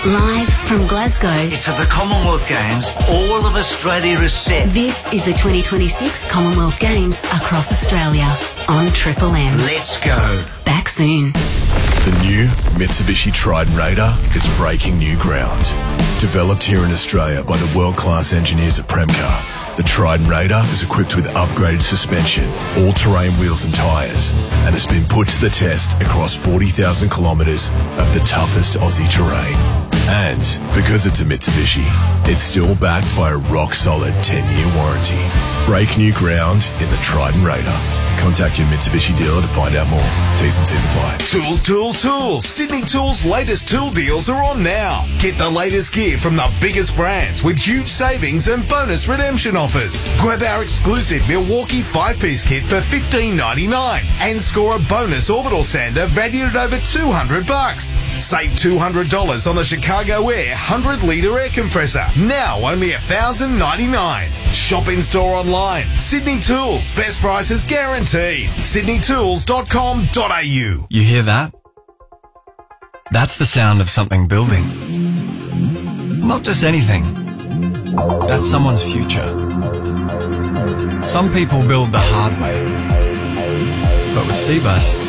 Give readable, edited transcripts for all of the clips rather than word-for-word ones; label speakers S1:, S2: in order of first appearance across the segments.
S1: Live from Glasgow.
S2: It's at the Commonwealth Games. All of Australia is set.
S1: This is the 2026 Commonwealth Games across Australia on Triple M.
S2: Let's go.
S1: Back soon.
S3: The new Mitsubishi Triton Raider is breaking new ground. Developed here in Australia by the world-class engineers at Premcar, the Triton Raider is equipped with upgraded suspension, all-terrain wheels and tyres, and has been put to the test across 40,000 kilometres of the toughest Aussie terrain. And because it's a Mitsubishi, it's still backed by a rock-solid 10-year warranty. Break new ground in the Triton Raider. Contact your Mitsubishi dealer to find out more. T's and C's apply.
S4: Tools, tools, tools. Sydney Tools' latest tool deals are on now. Get the latest gear from the biggest brands with huge savings and bonus redemption offers. Grab our exclusive Milwaukee 5-piece kit for $15.99 and score a bonus orbital sander valued at over $200. Save $200 on the Chicago Air 100-litre air compressor. Now only $1,099. Shop in store online. Sydney Tools. Best prices guaranteed. sydneytools.com.au.
S5: You hear that? That's the sound of something building. Not just anything. That's someone's future. Some people build the hard way. But with Cbus,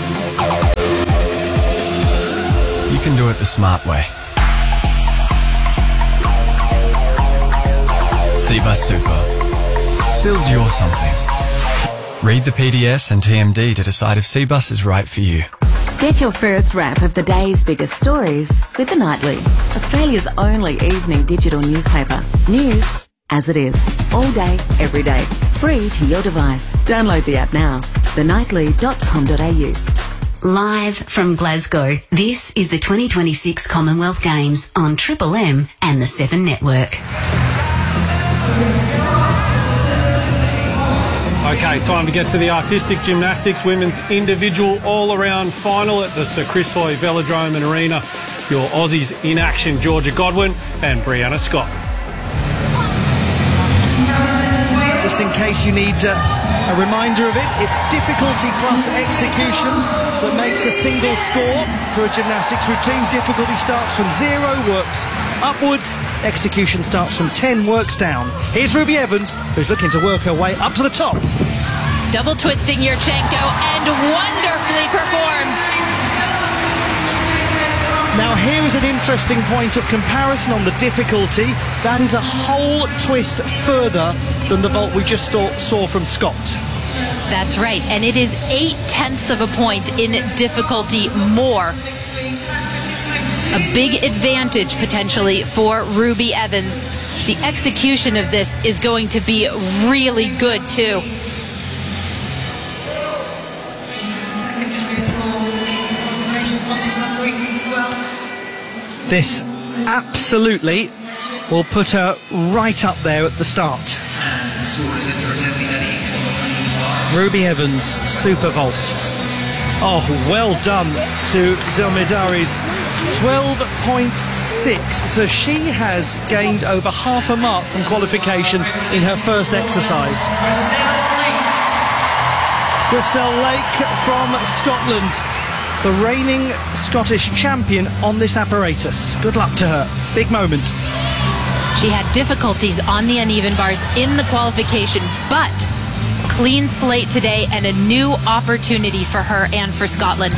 S5: you can do it the smart way. Cbus Super. Build your something. Read the PDS and TMD to decide if Cbus is right for you.
S6: Get your first wrap of the day's biggest stories with The Nightly, Australia's only evening digital newspaper. News as it is, all day, every day, free to your device. Download the app now, thenightly.com.au.
S1: Live from Glasgow, this is the 2026 Commonwealth Games on Triple M and the 7 Network.
S7: Okay, time to get to the artistic gymnastics women's individual all-around final at the Sir Chris Hoy Velodrome and Arena. Your Aussies in action, Georgia Godwin and Brianna Scott.
S8: Just in case you need a reminder of it, it's difficulty plus execution that makes a single score for a gymnastics routine. Difficulty starts from 0, works upwards. Execution starts from 10, works down. Here's Ruby Evans, who's looking to work her way up to the top.
S9: Double twisting Yurchenko and wonderfully performed.
S8: Now here is an interesting point of comparison on the difficulty. That is a whole twist further than the vault we just saw from Scott.
S9: That's right, and it is 0.8 of a point in difficulty more. A big advantage potentially for Ruby Evans. The execution of this is going to be really good too.
S8: This absolutely will put her right up there at the start. Ruby Evans, super vault. Oh, well done to Zelmedari's 12.6. So she has gained over half a mark from qualification in her first exercise. Christelle Lake from Scotland, the reigning Scottish champion on this apparatus. Good luck to her. Big moment.
S9: She had difficulties on the uneven bars in the qualification, but clean slate today and a new opportunity for her and for Scotland.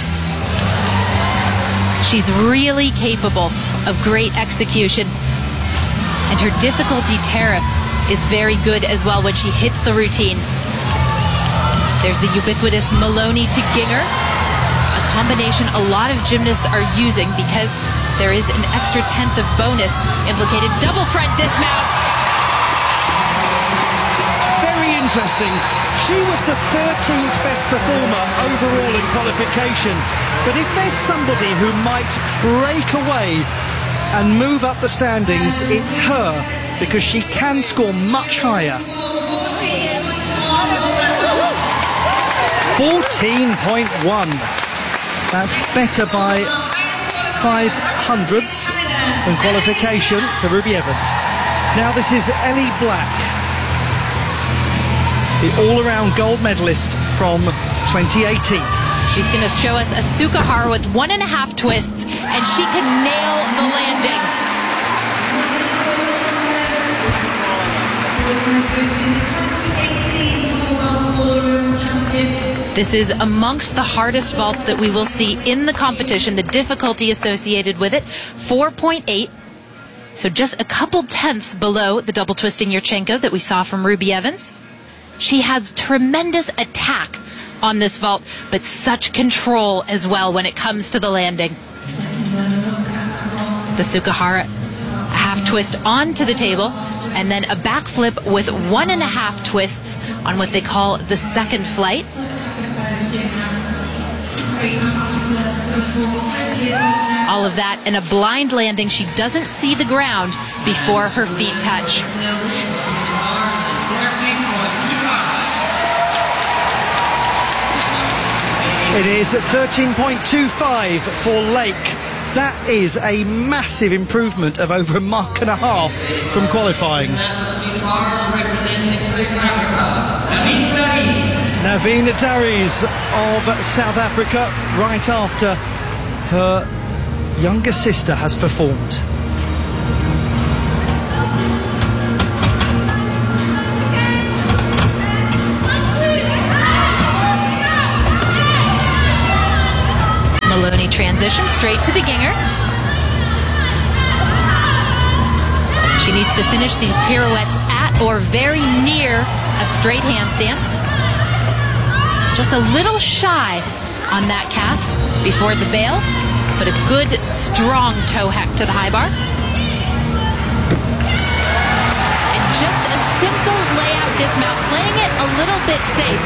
S9: She's really capable of great execution, and her difficulty tariff is very good as well when she hits the routine. There's the ubiquitous Maloney to Ginger, a combination a lot of gymnasts are using because there is an extra 10th of bonus implicated. Double front dismount.
S8: Very interesting. She was the 13th best performer overall in qualification. But if there's somebody who might break away and move up the standings, it's her, because she can score much higher. 14.1. That's better by 0.05 in qualification for Ruby Evans. Now this is Ellie Black, the all-around gold medalist from 2018.
S9: She's going to show us a Sukahara with 1.5 twists, and she can nail the landing. This is amongst the hardest vaults that we will see in the competition, the difficulty associated with it, 4.8. So just a couple tenths below the double twisting Yurchenko that we saw from Ruby Evans. She has tremendous attack on this vault, but such control as well when it comes to the landing. The Sukahara half twist onto the table, and then a backflip with 1.5 twists on what they call the second flight. All of that in a blind landing. She doesn't see the ground before her feet touch.
S8: It is at 13.25 for Lake. That is a massive improvement of over 1.5 marks from qualifying. Naveen Daries of South Africa, right after her younger sister has performed.
S9: Maloney transition straight to the Ginger. She needs to finish these pirouettes at or very near a straight handstand. Just a little shy on that cast before the bail, but a good, strong toe hack to the high bar. And just a simple layout dismount, playing it a little bit safe.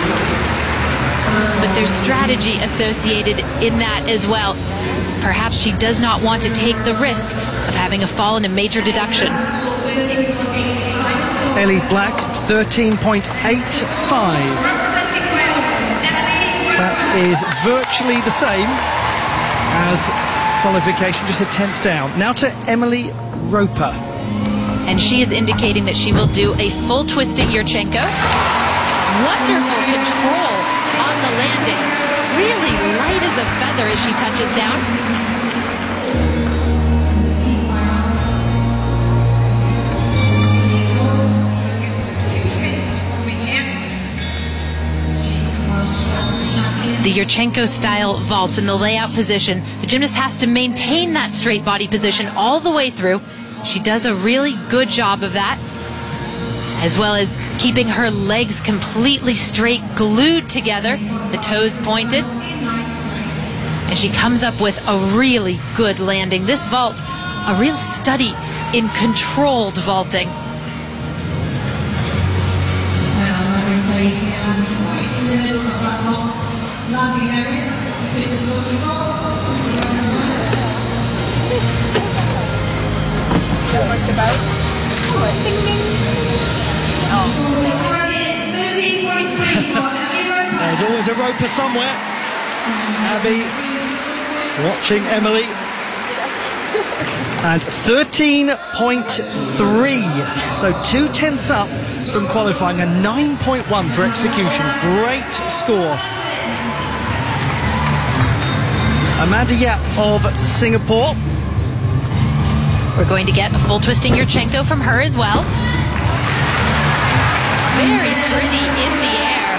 S9: But there's strategy associated in that as well. Perhaps she does not want to take the risk of having a fall in a major deduction.
S8: Ellie Black, 13.85. That is virtually the same as qualification, just a tenth down. Now to Emily Roper.
S9: And she is indicating that she will do a full twisting Yurchenko. Wonderful control on the landing. Really light as a feather as she touches down. The Yurchenko-style vaults in the layout position, the gymnast has to maintain that straight body position all the way through. She does a really good job of that, as well as keeping her legs completely straight, glued together, the toes pointed. And she comes up with a really good landing. This vault, a real study in controlled vaulting.
S8: There's always a Roper somewhere. Abby watching Emily. And 13.3, so 2/10 up from qualifying, and 9.1 for execution. Great score. Amanda Yap of Singapore.
S9: We're going to get a full twisting Yurchenko from her as well. Very pretty in the air.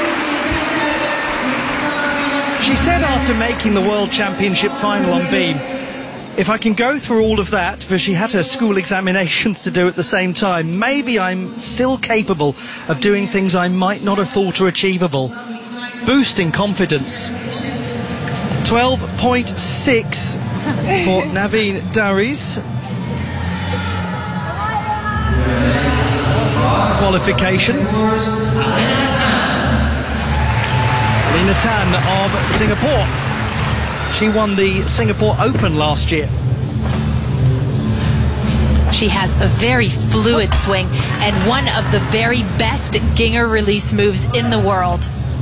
S8: She said after making the World Championship final on beam, if I can go through all of that, because she had her school examinations to do at the same time, maybe I'm still capable of doing things I might not have thought are achievable. Boosting confidence. 12.6 for Naveen Daries. Qualification. Lena Tan of Singapore. She won the Singapore Open last year.
S9: She has a very fluid swing and one of the very best Ginger release moves in the world.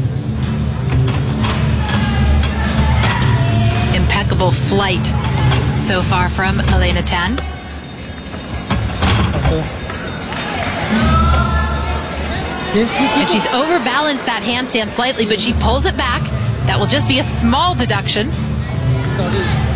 S9: Impeccable flight so far from Elena Tan. And she's overbalanced that handstand slightly, but she pulls it back. That will just be a small deduction.